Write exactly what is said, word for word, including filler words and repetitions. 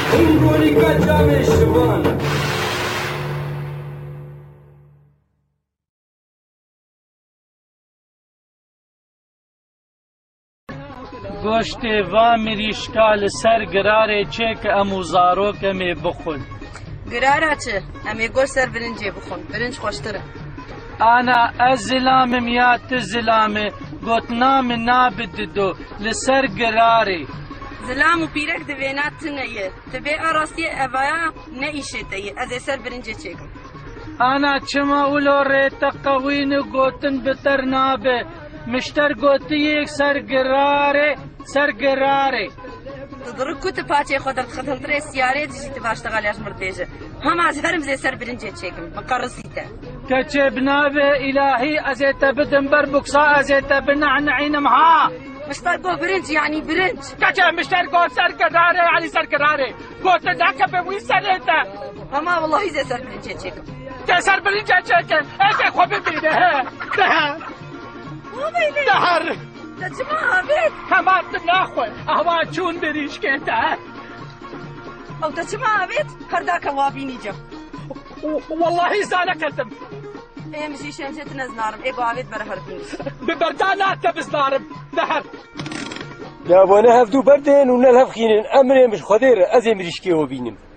Hungurika came şivan. Goştê va mirîşka li ser girarê çêke em û zarokê mê bixwin. Girara çi? Em ê goş ser birincê bixwin. Birinc xweştir e. Ana ez zilamim ya tu zilamê, gotina min nabidido li ser girarê. Zilam û pîrek di vêna tune ye. Ti bê arastiyê evaya ne îşê te ye. Ez ê ser birincê çêkim. Ana çima ulo rête qewîn û gotin bi ter nabe. Mişter gotiyek ser girarê, ser girarê. Tu dirik ku tu paçê xwe dirxetintirê siyarê dijî tu baştegal ya ji mir dibêje. Hema ez herim zê ser birincê çêkim. Miqerisî te. Keçê bi navê îlahî ez ê te bidim ber buksa ez ê te binehneînim ha. Mişter got birinc yanî birinc. Keçê mişter got ser girarê yanî ser girarê. Gotin neke bi wî serê te. Hema wallahî zê ser birincê çêkim. Te ser birincê çêkin. Eke xwe bibîne he. Dehe. Wabêne. Dehar. Te çima avêt? Hema tu naxwe. Ahwa çûn birîşkê te. Ew te çima avêt? Her dake wabînîcem. Wallahî zane ketim. Em jî şemşê tu nezinarim. Ê avêt bere her bînî. Bi berda nate bizdarim. Deher. Ya bana hevdû berdên û nelhevxînin emrê mij Xwedê re ez ê mirîşkê we bînim.